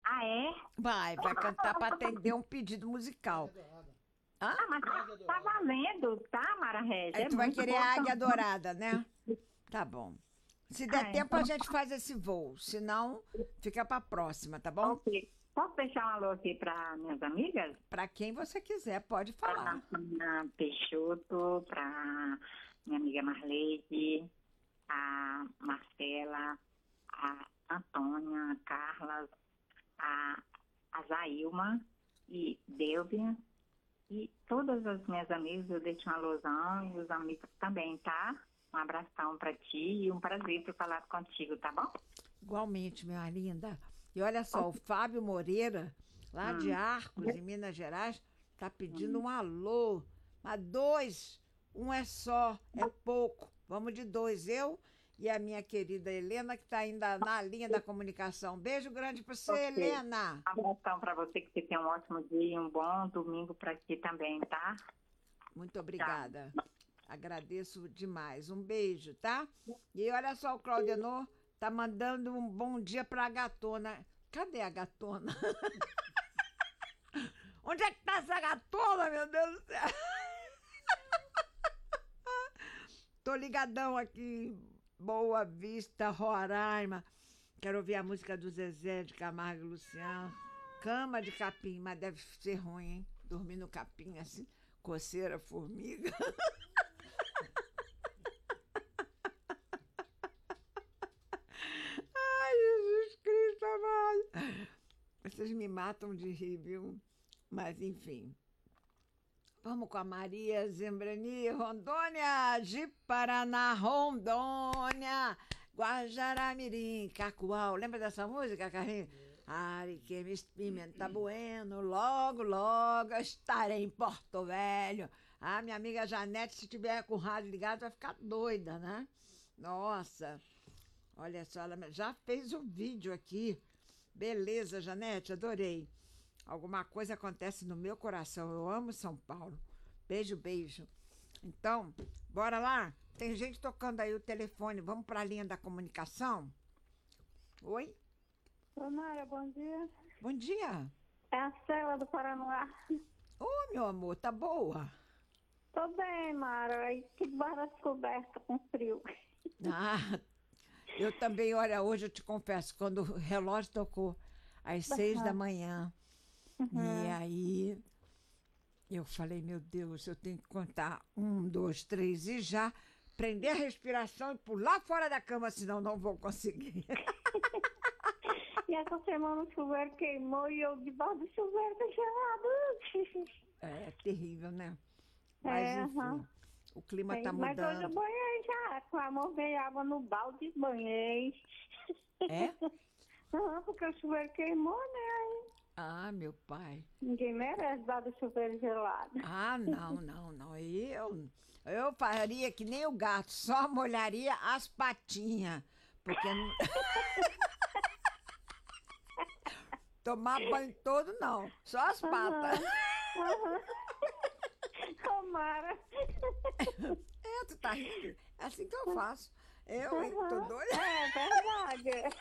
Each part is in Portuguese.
Ah, é? Vai cantar para atender um pedido musical. Hã? Ah, mas tá valendo, tá, Mara Régia? Aí tu vai Muito querer bom. a águia dourada, né? Tá bom. Se der Ah, tempo, então, a gente faz esse voo. Se não, fica para próxima, tá bom? ok. Posso deixar um alô aqui para minhas amigas? Para quem você quiser, pode Para falar. a Peixoto, para minha amiga Marleide, a Marcela, a Antônia, a Carla, a Zailma e Delvia. E todas as minhas amigas, eu deixo um alusão e os amigos também, tá? Um abração para ti e um prazer ter falado contigo, tá bom? Igualmente, minha linda. E olha só, o Fábio Moreira, lá de Arcos, em Minas Gerais, tá pedindo um alô. Mas dois, um é só, é pouco. Vamos de dois, eu e a minha querida Helena, que está ainda na linha da comunicação. Beijo grande para você, Ok. Helena. Abração para você, que você tenha um ótimo dia e um bom domingo para ti também, tá? Muito obrigada. Agradeço demais. Um beijo, tá? E olha só, o Claudenor tá mandando um bom dia para a gatona. Cadê a gatona? Onde é que tá essa gatona, meu Deus do céu? Tô ligadão aqui em Boa Vista, Roraima. Quero ouvir a música do Zezé de Camargo e Luciano. Cama de capim, mas deve ser ruim, hein? Dormir no capim assim, coceira, formiga. Ai, Jesus Cristo amado. Vocês me matam de rir, viu? Mas, enfim. Vamos com a Maria Zembrani, Rondônia, de Paraná, Rondônia, Guajará-Mirim, Cacoal. Lembra dessa música, Carlinhos? Ariquemes, Pimenta Bueno, logo, logo estarei em Porto Velho. Ah, minha amiga Janete, se tiver com o rádio ligado, vai ficar doida, né? Nossa, olha só, ela já fez um vídeo aqui. Beleza, Janete, adorei. Alguma coisa acontece no meu coração. Eu amo São Paulo. Beijo, beijo. Então, bora lá? Tem gente tocando aí o telefone. Vamos para a linha da comunicação? Oi? Ô, Mara, bom dia. Bom dia. É a Cela do Paranoá. Ô, meu amor, tá boa? Tô bem, Mara. Aí que barra descoberta com frio. Ah, eu também, olha, hoje eu te confesso, quando o relógio tocou às 6 da manhã, e aí eu falei, meu Deus, eu tenho que contar 1, 2, 3 e já prender a respiração e pular fora da cama, senão não vou conseguir. E essa semana o chuveiro queimou e eu debaixo do chuveiro tá gelado. É terrível, né? Mas, É, enfim, aham. o clima tá Mas hoje eu mudando. banhei já. Com amor, veio água no balde e banhei. É? Aham, porque o chuveiro queimou, né? Ah, meu pai. Ninguém merece dar do chuveiro gelado. Ah, não, não, não. Eu faria que nem o gato, só molharia as patinhas. Porque tomar banho todo, não. Só as patas. Ô, Mara. É, tu tá rindo? É assim que eu faço. Eu, hein? Tô doida. É verdade.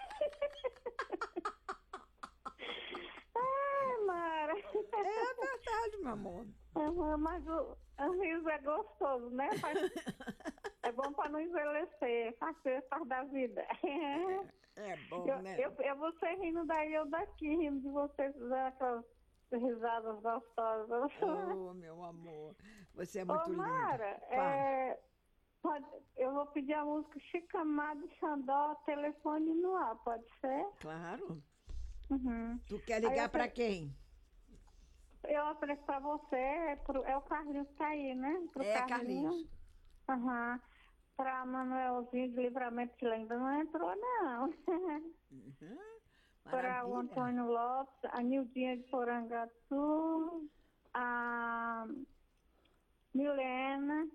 Ai, Mara. É verdade, meu amor. Mas o riso é gostoso, né? É bom para não envelhecer, faz parte da vida. É bom, Eu, né? eu você rindo daí, eu daqui, rindo de vocês, daquelas risadas gostosas. Oh, meu amor. Você é muito Ô, Mara, linda. eu vou pedir a música Chica Amado Xandó, telefone no ar, pode ser? Claro. Uhum. Tu quer Aí ligar eu pra pe- quem? Eu ofereço pra você, é o Carlinhos que tá aí, né? Pro É, Carlinhos. Aham. Pra Manuelzinho de Livramento, que ele ainda não entrou, não. Uhum. Para o Maravilha. Antônio Lopes, a Nildinha de Porangatu, a Milena,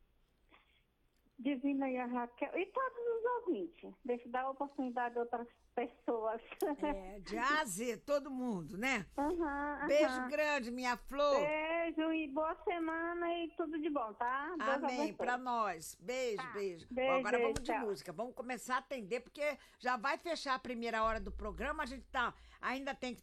Divina e a Raquel, e todos os ouvintes. Deixa eu dar a oportunidade a outras pessoas. É, de A a Z, todo mundo, né? Aham, Beijo aham. grande, minha flor. Beijo e boa semana e tudo de bom, tá? Deus Amém, abençoe. pra nós. Beijo, Tá. beijo. Beijo, Bom, agora vamos de tchau. música. Vamos começar a atender, porque já vai fechar a primeira hora do programa. A gente ainda tem que